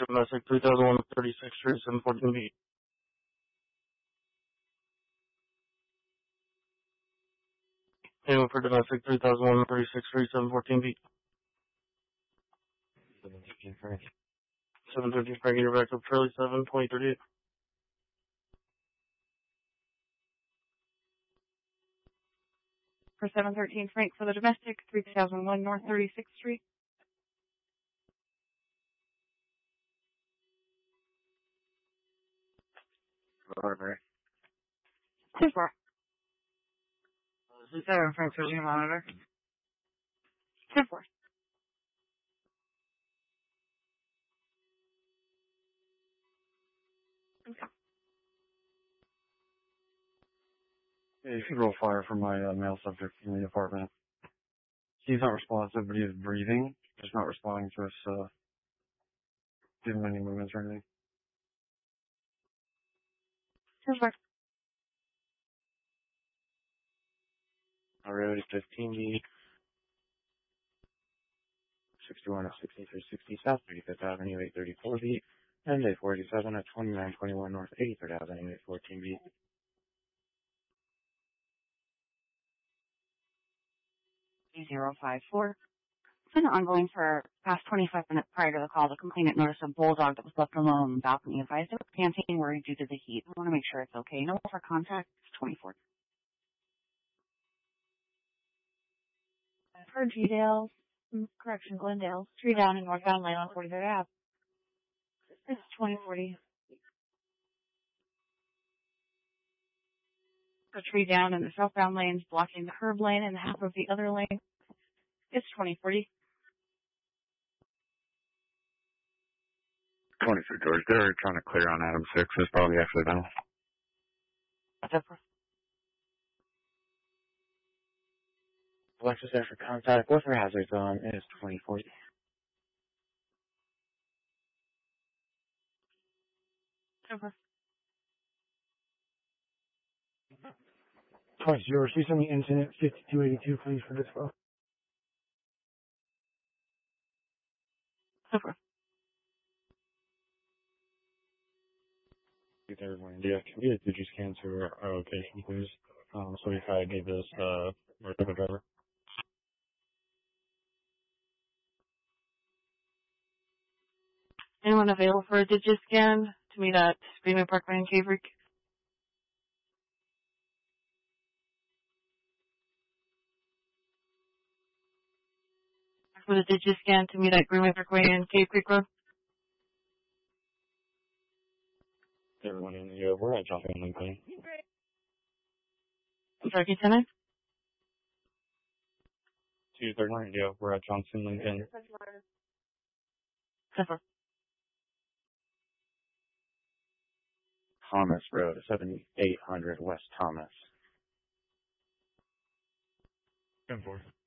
domestic 3001 36th Street, 714 feet. Anyone for domestic 3001 36th Street, 714 feet. 713 Frank. 713 Frank, you're back up Charlie 7, 2038. For 713 Frank for the domestic, 3001 North 36th Street. Barbara. 10-4. This is Aaron Frank for Lima Monitor. 10-4. Okay. Yeah, you should roll fire for my male subject in the apartment. He's not responsive, but he is breathing, just not responding to us, giving any movements or anything. 10-4. Road 15 B. 61 at 6360 South 35th Avenue, 834 B. And A487 at 2921 North 83rd Avenue, 814 B. 054. It's been ongoing for past 25 minutes prior to the call. The complainant noticed a bulldog that was left alone on the balcony. Advised it was panting, worried due to the heat. We want to make sure it's okay. No for contact. It's 24. For Glendale, tree down in northbound lane on 43rd Ave. It's 2040. A tree down in the southbound lanes, blocking the curb lane and half of the other lane. It's 2040. 23 George, they're trying to clear on Adam 6. It's probably accidental. Alexis after contact with her hazards on is 2040. Over. 20, she's on the incident 5282, please, for this call. Over. Everyone, yeah, can we get a Digiscan to our location, please? So if I gave this, the driver. Anyone available for a Digiscan to meet at Greenway Parkway in Cave Creek? For the Digiscan to meet at Greenway Parkway in Cave Creek Road? Everyone in the, we're at Johnson Lincoln. Sorry, can you tell me? 239, yeah, we're at Johnson Lincoln. Over. Thomas Road, 7800 West Thomas. 10-4.